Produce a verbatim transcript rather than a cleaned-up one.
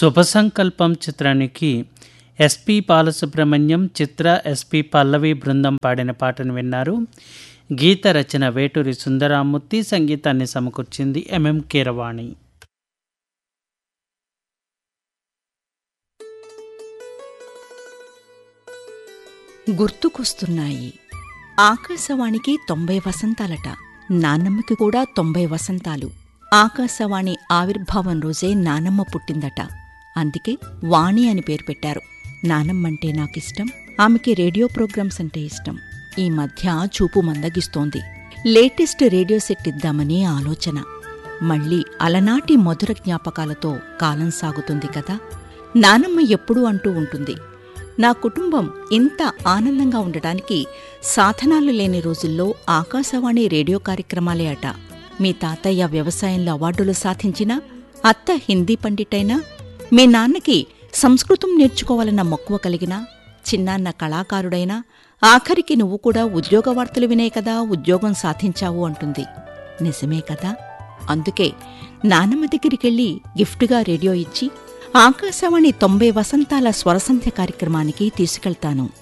శుభసంకల్పం చిత్రానికి ఎస్పి బాలసుబ్రహ్మణ్యం, చిత్ర, ఎస్పి పల్లవి బృందం పాడిన పాటను విన్నారు. గీత రచన వేటూరి సుందరామూర్తి, సంగీతాన్ని సమకూర్చింది ఎంఎం కీరవాణి. గుర్తుకొస్తున్నాయి. ఆకాశవాణికి తొంభై వసంతాలట. నానమ్మకి కూడా తొంభై వసంతాలు. ఆకాశవాణి ఆవిర్భావం రోజే నానమ్మ పుట్టిందట. అందుకే వాణి అని పేరు పెట్టారు. నానమ్మంటే నాకిష్టం, ఆమెకి రేడియో ప్రోగ్రామ్స్ అంటే ఇష్టం. ఈ మధ్య చూపు మందగిస్తోంది. లేటెస్ట్ రేడియో సెట్ ఇద్దామని ఆలోచన. మళ్ళీ అలనాటి మధుర జ్ఞాపకాలతో కాలం సాగుతుంది కదా. నానమ్మ ఎప్పుడూ అంటూ ఉంటుంది, నా కుటుంబం ఇంత ఆనందంగా ఉండటానికి సాధనాలు లేని రోజుల్లో ఆకాశవాణి రేడియో కార్యక్రమాలే అట. మీ తాతయ్య వ్యవసాయంలో అవార్డులు సాధించినా, అత్త హిందీ పండిటైనా, మీ నాన్నకి సంస్కృతం నేర్చుకోవాలన్న మక్కువ కలిగినా, చిన్నాన్న కళాకారుడైనా, ఆఖరికి నువ్వు కూడా ఉద్యోగ వార్తలు వినే కదా ఉద్యోగం సాధించావు అంటుంది. నిజమే కదా. అందుకే నానమ్మ దగ్గరికెళ్ళి గిఫ్ట్గా రేడియో ఇచ్చి ఆకాశవాణి తొంభై వసంతాల స్వరసంధ్య కార్యక్రమానికి తీసుకెళ్తాను.